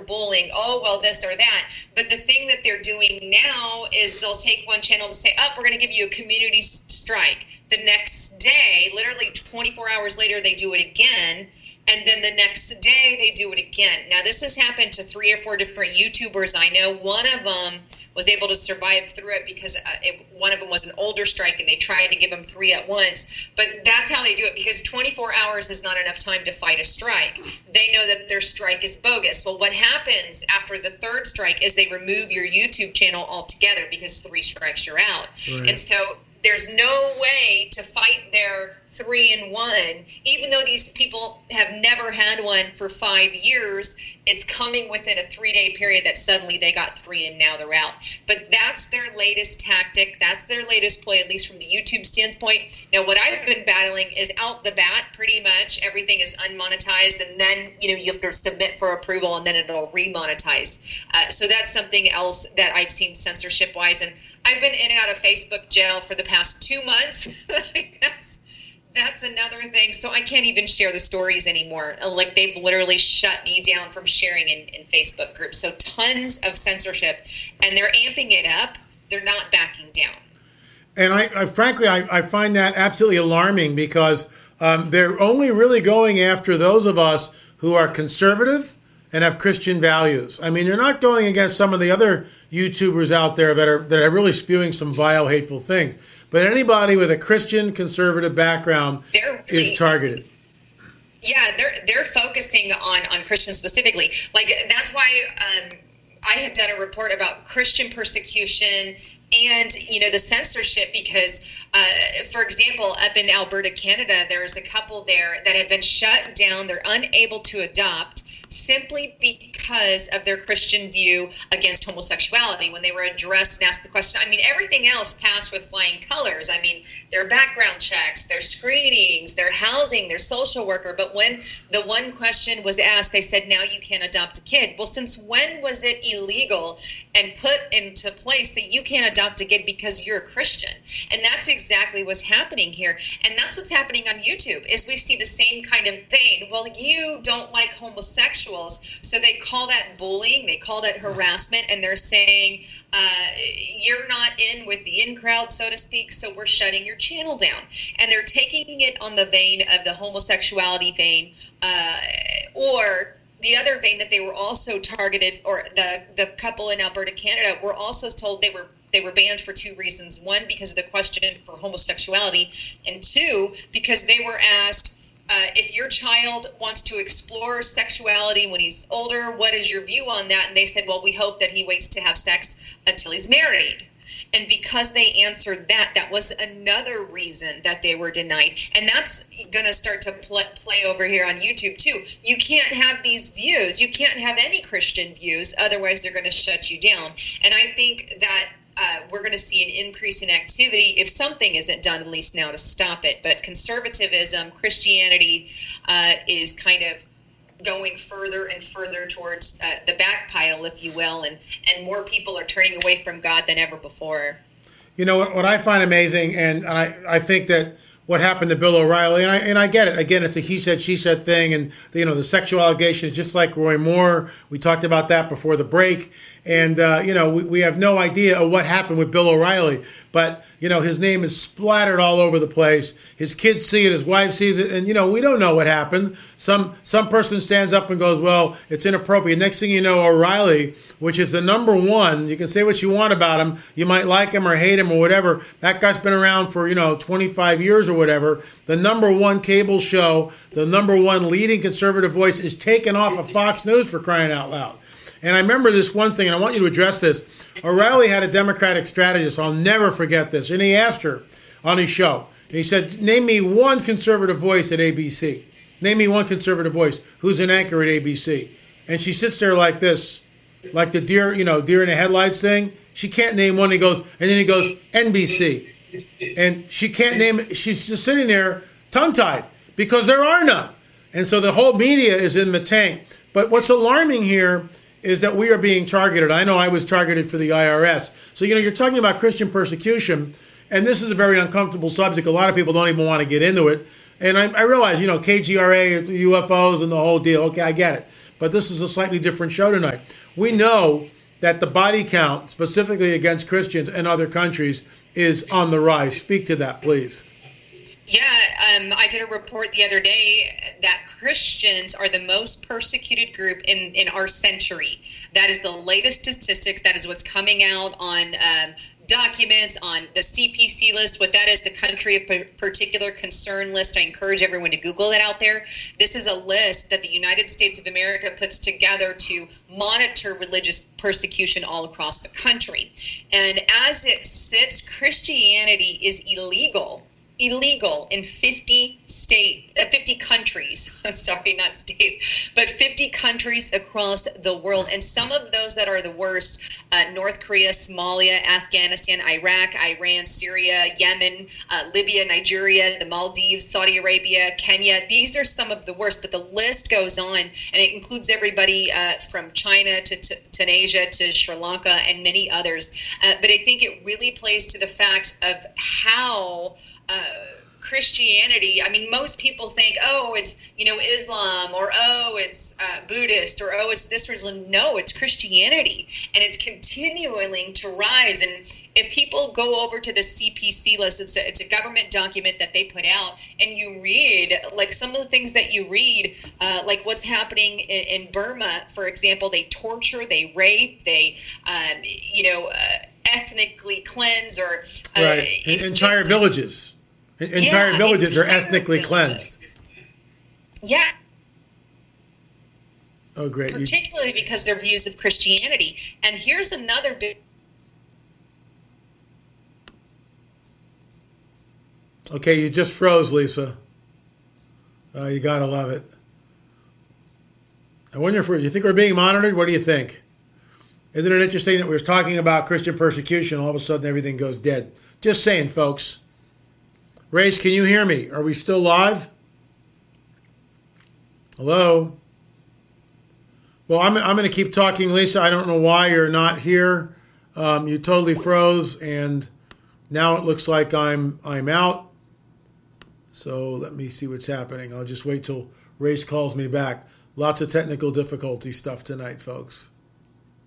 bullying, oh, well, this or that. But the thing that they're doing now is they'll take one channel to say, oh, we're going to give you a community strike. The next day, literally 24 hours later, they do it again. And then the next day they do it again. Now, this has happened to 3 or 4 different YouTubers I know. One of them was able to survive through it because one of them was an older strike and they tried to give him 3 at once. But that's how they do it, because 24 hours is not enough time to fight a strike. They know that their strike is bogus. Well, what happens after the 3rd strike is they remove your YouTube channel altogether, because 3 strikes you're out. Right. And so there's no way to fight their 3-in-1, even though these people have never had one for 5 years. It's coming within a 3-day period that suddenly they got 3 and now they're out. But that's their latest tactic. That's their latest ploy, at least from the YouTube standpoint. Now, what I've been battling is out the bat, pretty much everything is unmonetized, and then you have to submit for approval, and then it'll remonetize. So that's something else that I've seen censorship-wise, and I've been in and out of Facebook jail for the past 2 months. That's another thing. So I can't even share the stories anymore. Like, they've literally shut me down from sharing in Facebook groups. So tons of censorship, and they're amping it up. They're not backing down. And I frankly find that absolutely alarming, because they're only really going after those of us who are conservative and have Christian values. I mean, they're not going against some of the other YouTubers out there that are really spewing some vile, hateful things. But anybody with a Christian conservative background is targeted. Yeah, they're focusing on Christians specifically. Like, that's why I had done a report about Christian persecution and, the censorship, because, for example, up in Alberta, Canada, there's a couple there that have been shut down. They're unable to adopt simply because of their Christian view against homosexuality. When they were addressed and asked the question, I mean, everything else passed with flying colors. I mean, their background checks, their screenings, their housing, their social worker. But when the one question was asked, they said, now you can't adopt a kid. Well, since when was it illegal and put into place that you can't adopt a kid because you're a Christian? And that's exactly what's happening here. And that's what's happening on YouTube, is we see the same kind of vein. Well, you don't like homosexuals, so they call that bullying, they call that harassment, and they're saying you're not in with the in crowd, so to speak, so we're shutting your channel down. And they're taking it on the vein of the homosexuality vein, or the other vein that they were also targeted, or the couple in Alberta, Canada, were also told they were banned for 2 reasons. 1, because of the question for homosexuality, and 2, because they were asked, if your child wants to explore sexuality when he's older, what is your view on that? And they said, well, we hope that he waits to have sex until he's married. And because they answered that, that was another reason that they were denied. And that's going to start to play over here on YouTube, too. You can't have these views. You can't have any Christian views. Otherwise, they're going to shut you down. And I think that we're going to see an increase in activity if something isn't done, at least now, to stop it. But conservatism, Christianity is kind of going further and further towards the back pile, if you will, and more people are turning away from God than ever before. You know, what I find amazing, and I think that what happened to Bill O'Reilly, and I get it. Again, it's a he said, she said thing, and the sexual allegations, just like Roy Moore. We talked about that before the break. And, we have no idea of what happened with Bill O'Reilly. But, his name is splattered all over the place. His kids see it. His wife sees it. And, we don't know what happened. Some person stands up and goes, well, it's inappropriate. Next thing you know, O'Reilly, which is the number one, you can say what you want about him. You might like him or hate him or whatever. That guy's been around for, 25 years or whatever. The number one cable show, the number one leading conservative voice is taken off of Fox News, for crying out loud. And I remember this one thing, and I want you to address this. O'Reilly had a Democratic strategist. I'll never forget this. And he asked her on his show. And he said, name me one conservative voice at ABC. Name me one conservative voice who's an anchor at ABC. And she sits there like this, like the deer in the headlights thing. She can't name one. And then he goes, NBC. And she can't name it. She's just sitting there tongue-tied because there are none. And so the whole media is in the tank. But what's alarming here is that we are being targeted. I know I was targeted for the IRS. So, you're talking about Christian persecution, and this is a very uncomfortable subject. A lot of people don't even want to get into it. And I realize, KGRA, UFOs, and the whole deal. Okay, I get it. but this is a slightly different show tonight. We know that the body count, specifically against Christians in other countries, is on the rise. Speak to that, please. Yeah, I did a report the other day that Christians are the most persecuted group in our century. That is the latest statistics. That is what's coming out on documents on the CPC list. What that is, the country of particular concern list. I encourage everyone to Google it out there. This is a list that the United States of America puts together to monitor religious persecution all across the country. And as it sits, Christianity is illegal in 50 countries. Sorry, not states, but 50 countries across the world. And some of those that are the worst, North Korea, Somalia, Afghanistan, Iraq, Iran, Syria, Yemen, Libya, Nigeria, the Maldives, Saudi Arabia, Kenya. These are some of the worst, but the list goes on, and it includes everybody from China to Tunisia to Sri Lanka and many others. But I think it really plays to the fact of how Christianity, I mean, most people think, oh, it's, Islam, or oh, it's Buddhist, or oh, it's this religion. No, it's Christianity, and it's continuing to rise. And if people go over to the CPC list, it's a government document that they put out, and you read, like, some of the things that you read, like what's happening in Burma, for example. They torture, they rape, they, ethnically cleanse, or right. Entire villages. Entire villages are ethnically cleansed. Yeah. Oh, great. Particularly because their views of Christianity. And here's another big... Okay, you just froze, Lisa. You gotta love it. I wonder if you think we're being monitored? What do you think? Isn't it interesting that we're talking about Christian persecution, all of a sudden everything goes dead? Just saying, folks. Rage, can you hear me? Are we still live? Hello? Well, I'm going to keep talking, Lisa. I don't know why you're not here. You totally froze, and now it looks like I'm out. So let me see what's happening. I'll just wait till Rage calls me back. Lots of technical difficulty stuff tonight, folks.